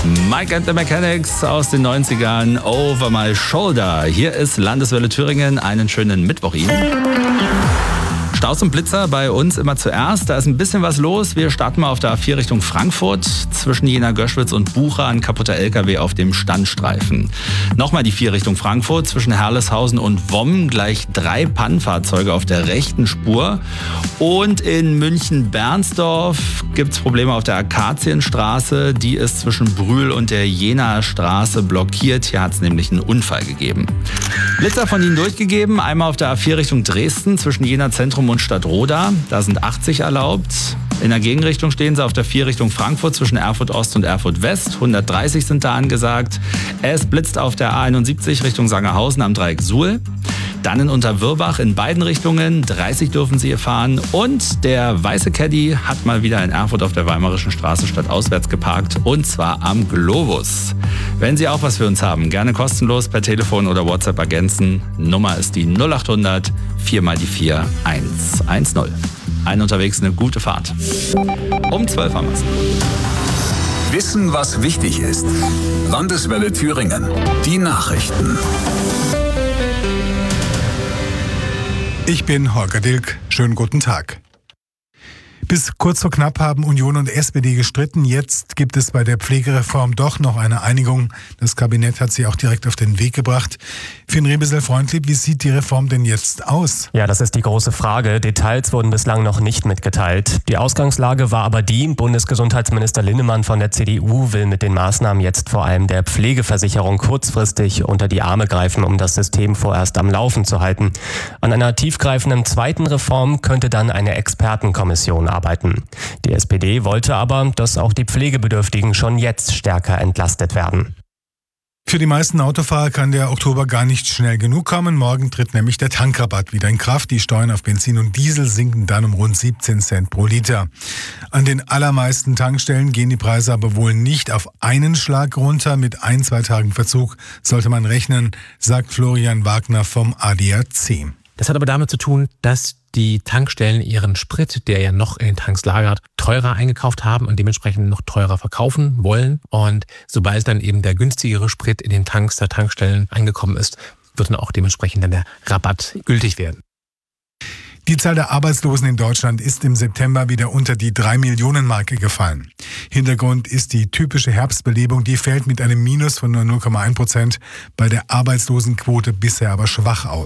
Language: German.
Mike and the Mechanics aus den 90ern, Over My Shoulder. Hier ist Landeswelle Thüringen. Einen schönen Mittwoch Ihnen. Staus und Blitzer bei uns immer zuerst. Da ist ein bisschen was los. Wir starten mal auf der A4 Richtung Frankfurt. Zwischen Jena-Göschwitz und Bucha ein kaputter LKW auf dem Standstreifen. Nochmal die 4 Richtung Frankfurt. Zwischen Herleshausen und Womm gleich 3 Pannenfahrzeuge auf der rechten Spur. Und in München-Bernsdorf gibt es Probleme auf der Akazienstraße. Die ist zwischen Brühl und der Jenaer Straße blockiert. Hier hat es nämlich einen Unfall gegeben. Blitzer von Ihnen durchgegeben. Einmal auf der A4 Richtung Dresden zwischen Jena Zentrum und Stadtroda. Da sind 80 erlaubt. In der Gegenrichtung stehen Sie auf der 4 Richtung Frankfurt zwischen Erfurt Ost und Erfurt West. 130 sind da angesagt. Es blitzt auf der A71 Richtung Sangerhausen am Dreieck Suhl. Dann in Unterwürbach in beiden Richtungen. 30 dürfen Sie hier fahren. Und der weiße Caddy hat mal wieder in Erfurt auf der Weimarischen Straße stadtauswärts geparkt. Und zwar am Globus. Wenn Sie auch was für uns haben, gerne kostenlos per Telefon oder WhatsApp ergänzen. Nummer ist die 0800 4 mal die 4 110. Allen unterwegs eine gute Fahrt. Um 12 haben wir es. Wissen, was wichtig ist. Landeswelle Thüringen. Die Nachrichten. Ich bin Holger Dilk. Schönen guten Tag. Bis kurz vor knapp haben Union und SPD gestritten. Jetzt gibt es bei der Pflegereform doch noch eine Einigung. Das Kabinett hat sie auch direkt auf den Weg gebracht. Finn Rebesel-Freundlieb, wie sieht die Reform denn jetzt aus? Ja, das ist die große Frage. Details wurden bislang noch nicht mitgeteilt. Die Ausgangslage war aber die, Bundesgesundheitsminister Linnemann von der CDU will mit den Maßnahmen jetzt vor allem der Pflegeversicherung kurzfristig unter die Arme greifen, um das System vorerst am Laufen zu halten. An einer tiefgreifenden zweiten Reform könnte dann eine Expertenkommission arbeiten. Die SPD wollte aber, dass auch die Pflegebedürftigen schon jetzt stärker entlastet werden. Für die meisten Autofahrer kann der Oktober gar nicht schnell genug kommen. Morgen tritt nämlich der Tankrabatt wieder in Kraft. Die Steuern auf Benzin und Diesel sinken dann um rund 17 Cent pro Liter. An den allermeisten Tankstellen gehen die Preise aber wohl nicht auf einen Schlag runter. Mit 1-2 Tagen Verzug sollte man rechnen, sagt Florian Wagner vom ADAC. Das hat aber damit zu tun, dass die Tankstellen ihren Sprit, der ja noch in den Tanks lagert, teurer eingekauft haben und dementsprechend noch teurer verkaufen wollen. Und sobald dann eben der günstigere Sprit in den Tanks der Tankstellen angekommen ist, wird dann auch dementsprechend dann der Rabatt gültig werden. Die Zahl der Arbeitslosen in Deutschland ist im September wieder unter die 3-Millionen-Marke gefallen. Hintergrund ist die typische Herbstbelebung, die fällt mit einem Minus von nur 0,1% bei der Arbeitslosenquote bisher aber schwach aus.